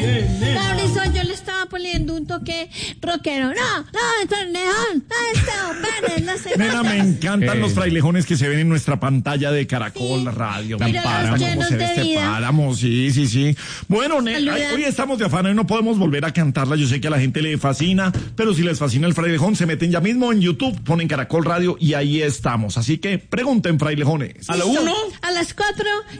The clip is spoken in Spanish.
Mauricio, yo le estaba poniendo un toque rockero. No, Frailejón, no sé. Nena, me encantan los frailejones que se ven en nuestra pantalla de Caracol Radio. Mira, Páramo, llenos José de este vida. Páramo, sí. Bueno, nena, Saluda. hoy estamos de afán, hoy no podemos volver a cantarla. Yo sé que a la gente le fascina, pero si les fascina el frailejón, se meten ya mismo en YouTube, ponen Caracol Radio y ahí estamos. Así que pregunten, frailejones. ¿A la 1? A las 4